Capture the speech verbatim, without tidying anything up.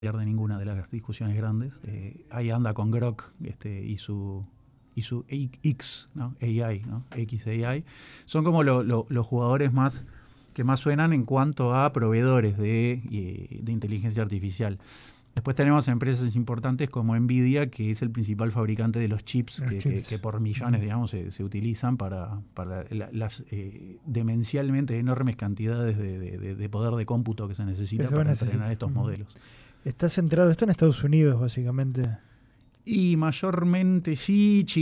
de ninguna de las discusiones grandes. Eh, ahí anda con Grok este, y su y su X, ¿no? A I, ¿no? X A I. Son como lo, lo, los jugadores más que más suenan en cuanto a proveedores de, de inteligencia artificial. Después tenemos empresas importantes como Nvidia, que es el principal fabricante de los chips, los que, chips. Que, que por millones, digamos, se, se utilizan para, para la, las eh, demencialmente enormes cantidades de, de, de poder de cómputo que se necesita Eso para necesita. entrenar estos uh-huh. modelos. Está centrado esto en Estados Unidos, básicamente. Y mayormente sí, China.